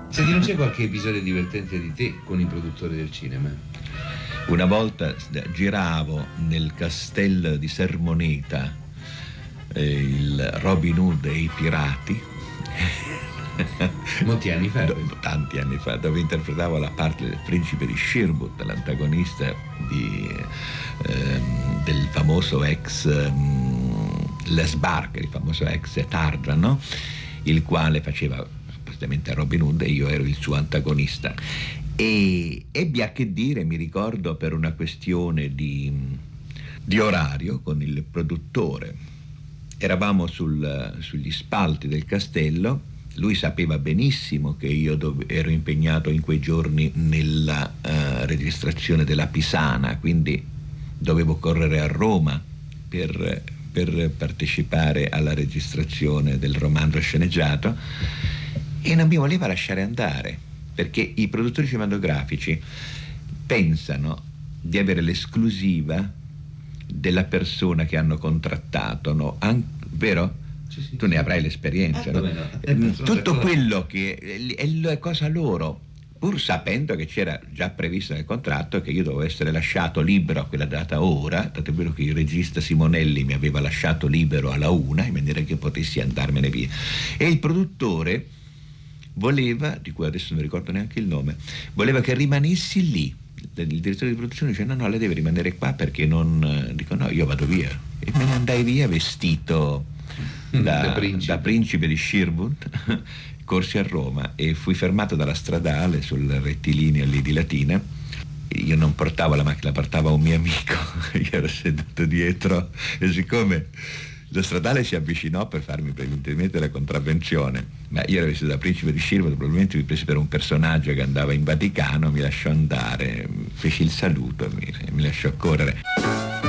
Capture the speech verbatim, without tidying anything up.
Senti, non c'è qualche episodio divertente di te con i produttori del cinema? Una volta giravo nel castello di Sermoneta eh, il Robin Hood e i pirati. Molti anni fa? Do, tanti anni fa, dove interpretavo la parte del principe di Sherwood, l'antagonista di, ehm, del famoso ex ehm, Les Barker, il famoso ex Tarzan, no? Il quale faceva suppostamente Robin Hood e io ero il suo antagonista. E ebbi a che dire, mi ricordo, per una questione di, di orario con il produttore. Eravamo sul, sugli spalti del castello. Lui sapeva benissimo che io dove, ero impegnato in quei giorni nella uh, registrazione della Pisana, quindi dovevo correre a Roma per, per partecipare alla registrazione del romanzo sceneggiato, e non mi voleva lasciare andare, perché i produttori cinematografici pensano di avere l'esclusiva della persona che hanno contrattato, no? An- vero? Sì, sì, tu ne sì. avrai l'esperienza, ah, no? no? Tutto quello che è, è cosa loro, pur sapendo che c'era già previsto nel contratto che io dovevo essere lasciato libero a quella data ora, tanto è vero che il regista Simonelli mi aveva lasciato libero alla una in maniera che potessi andarmene via, e il produttore voleva, di cui adesso non ricordo neanche il nome, voleva che rimanessi lì. Il direttore di produzione dice no no, lei deve rimanere qua perché non, dico no, io vado via, e me ne andai via vestito da, da, principe. da principe di Sherwood, corsi a Roma e fui fermato dalla stradale sul rettilineo lì di Latina. Io non portavo la macchina, portava un mio amico, io ero seduto dietro e siccome lo stradale si avvicinò per farmi preventivamente la contravvenzione, ma io ero vestito da principe di Sherwood, probabilmente mi prese per un personaggio che andava in Vaticano, mi lasciò andare, feci il saluto e mi, mi lasciò correre.